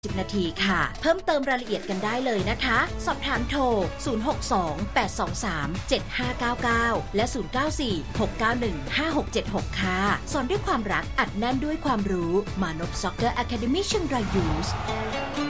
10 นาทีค่ะเพิ่มเติมรายละเอียดกันได้เลยนะคะสอบถามโทร 062-823-7599 และ 094-691-5676 ค่ะสอนด้วยความรักอัดแน่นด้วยความรู้มานพซ็อกเกอร์อะคาเดมี่เชียงรายยูส